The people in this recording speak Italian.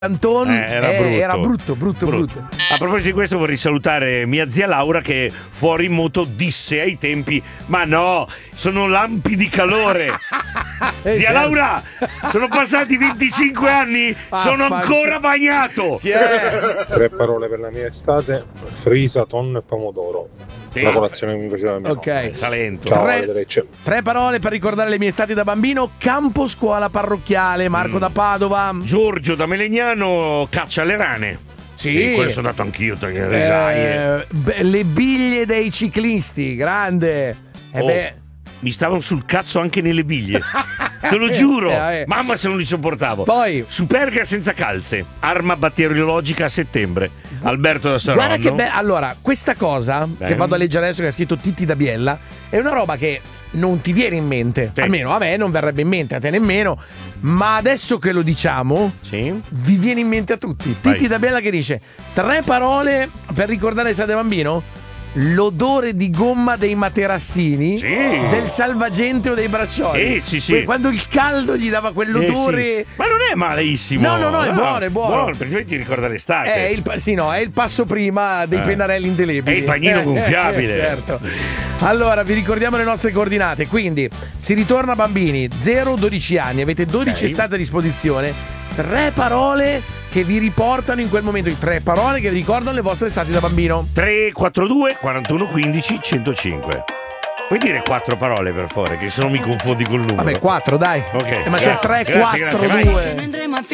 Era brutto. A proposito di questo vorrei salutare mia zia Laura che fuori in moto disse ai tempi: ma no, sono lampi di calore. Zia Laura, sono passati 25 anni, sono ancora bagnato. Chi è? 3 parole per la mia estate: frisa, tonno e pomodoro. Sì. La colazione che mi faceva mia Ok. nonna. Salento. Ciao, Tre- arrivederci. 3 parole per ricordare le mie estati da bambino. Campo scuola parrocchiale, Marco da Padova. Giorgio da Melegnano caccia le rane. Sì. Quello sono andato anch'io, le risaie. Le biglie dei ciclisti, grande. Mi stavano sul cazzo anche nelle biglie. Te lo giuro. Mamma se non li sopportavo. Poi Superga senza calze. Arma batteriologica a settembre. Alberto da Saronno. guarda che allora, questa cosa che vado a leggere adesso, che ha scritto Titti da Biella, è una roba che non ti viene in mente. Sì. Almeno a me non verrebbe in mente, a te nemmeno. Ma adesso che lo diciamo, Sì. vi viene in mente a tutti. Vai. Titti da Biella che dice 3 parole per ricordare l'estate da bambino. L'odore di gomma dei materassini, Sì. del salvagente o dei braccioli. Sì. Quando il caldo gli dava quell'odore. Sì. Ma non è malissimo. No, è buono, è buono. Perché ti ricorda l'estate. È il passo prima dei pennarelli indelebili. È il pagnino gonfiabile. Certo. Allora, vi ricordiamo le nostre coordinate. Quindi, si ritorna bambini, 0-12 anni, avete 12 estate a disposizione. 3 parole che vi riportano in quel momento, 3 parole che vi ricordano le vostre estati da bambino. 342 41 15 105. Puoi dire 4 parole per favore, che se no mi confondi col numero. Vabbè, 4 dai. Ok. Ma c'è 3, Grazie, 4, vai. 2.